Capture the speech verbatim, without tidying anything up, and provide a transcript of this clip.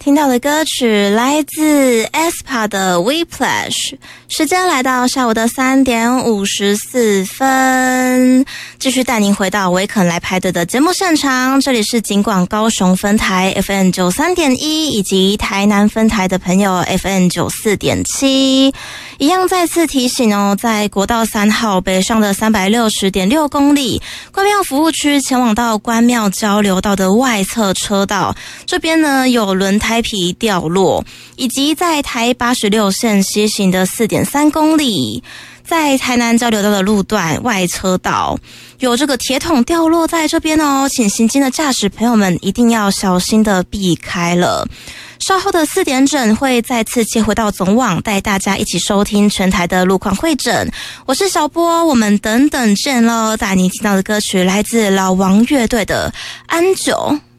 听到的歌曲来自 aespa 的 Whiplash， 时间来到下午的三点五十四分，继续带您回到维肯来排队的节目现场，这里是警广高雄分台 F M 九十三点一 以及台南分台的朋友 F M 九十四点七，一样再次提醒哦，在国道三号北上的 三百六十点六公里关庙服务区前往到关庙交流道的外侧车道，这边呢有轮胎皮掉落，以及在台八十六线西行的 四点三公里，在台南交流道的路段外车道有这个铁桶掉落在这边哦，请行经的驾驶朋友们一定要小心的避开了。稍后的四点整会再次切回到总网，带大家一起收听全台的路况会诊。我是小波，我们等等见咯。带您听到的歌曲来自老王乐队的《安久》。